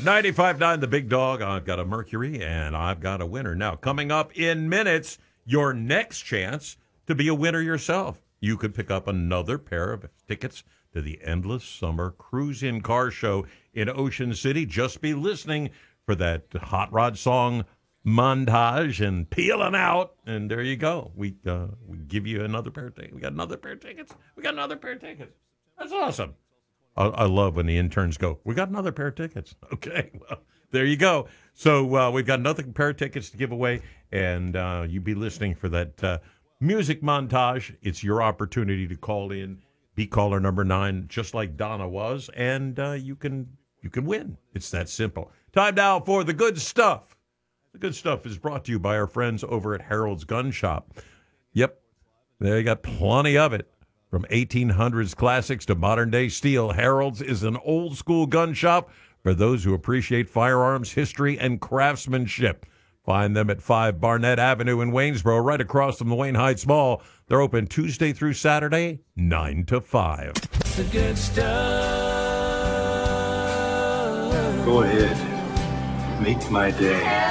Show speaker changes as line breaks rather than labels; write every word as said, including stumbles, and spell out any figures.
ninety-five point nine The Big Dog. I've got a Mercury, and I've got a winner. Now, coming up in minutes, your next chance to be a winner yourself. You could pick up another pair of tickets to the Endless Summer Cruise-In Car Show in Ocean City. Just be listening for that Hot Rod song montage and peeling out, and there you go. We uh, we give you another pair of tickets. We got another pair of tickets. We got another pair of tickets. That's awesome. I, I love when the interns go, we got another pair of tickets. Okay, well, there you go. So uh, we've got another pair of tickets to give away, and uh, you be listening for that uh, music montage. It's your opportunity to call in, be caller number nine, just like Donna was, and uh, you can you can win. It's that simple. Time now for the good stuff. The good stuff is brought to you by our friends over at Harold's Gun Shop. Yep, they got plenty of it. From eighteen hundreds classics to modern-day steel, Harold's is an old-school gun shop for those who appreciate firearms, history, and craftsmanship. Find them at five Barnett Avenue in Waynesboro, right across from the Wayne Heights Mall. They're open Tuesday through Saturday, nine to five.
The good stuff.
Go ahead. Make my day.